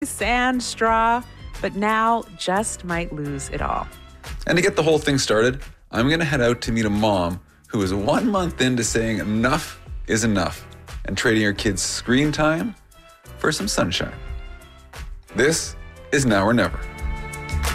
sand, straw, but now just might lose it all. And to get the whole thing started, I'm going to head out to meet a mom who is 1 month into saying enough is enough and trading her kids' screen time for some sunshine. This is Now or Never.